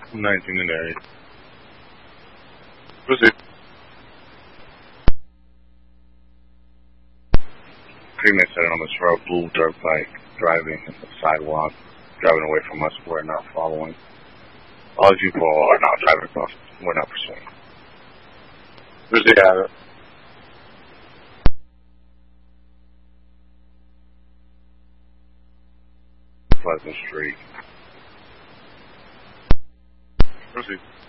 19 in the area. Proceed. Premeditated on this road, blue dirt bike, driving in the sidewalk, driving away from us. We're not following. All people are not driving across. We're not pursuing. Proceed. Got it. Pleasant Street. Proceed.